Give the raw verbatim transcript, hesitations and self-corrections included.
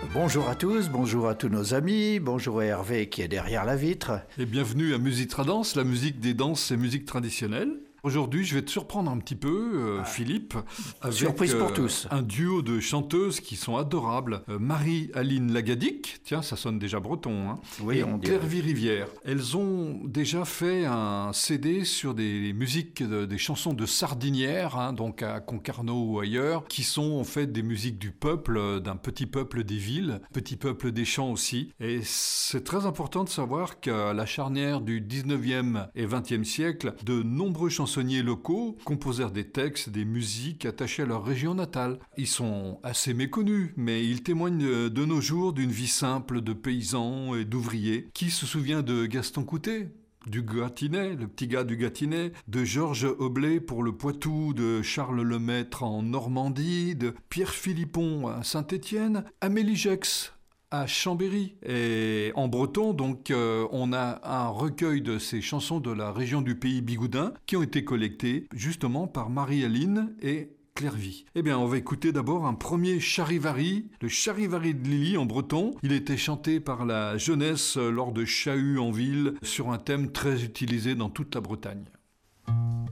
Bonjour à tous, bonjour à tous nos amis, bonjour à Hervé qui est derrière la vitre. Et bienvenue à Musitradance, la musique des danses et musique traditionnelle. Aujourd'hui, je vais te surprendre un petit peu, euh, ah. Philippe, avec Surprise pour euh, tous. un duo de chanteuses qui sont adorables. Euh, Marie-Aline Lagadic, tiens, ça sonne déjà breton, hein, oui, et on Clairvy Rivière. Elles ont déjà fait un C D sur des musiques, de, des chansons de Sardinière, hein, donc à Concarneau ou ailleurs, qui sont en fait des musiques du peuple, d'un petit peuple des villes, petit peuple des champs aussi. Et c'est très important de savoir qu'à la charnière du dix-neuvième et vingtième siècle, de nombreux chansons chansonniers locaux composèrent des textes, des musiques attachées à leur région natale. Ils sont assez méconnus, mais ils témoignent de nos jours d'une vie simple de paysans et d'ouvriers. Qui se souvient de Gaston Coutet ? Du Gâtinais, le petit gars du Gâtinais, de Georges Oblet pour le Poitou, de Charles Lemaître en Normandie, de Pierre Philippon à Saint-Étienne, Amélie Gex à Chambéry. Et en breton, donc, euh, on a un recueil de ces chansons de la région du Pays Bigoudin qui ont été collectées justement par Marie-Aline et Clairvy. Eh bien, on va écouter d'abord un premier charivari, le charivari de Lily en breton. Il était chanté par la jeunesse lors de chahuts en ville sur un thème très utilisé dans toute la Bretagne.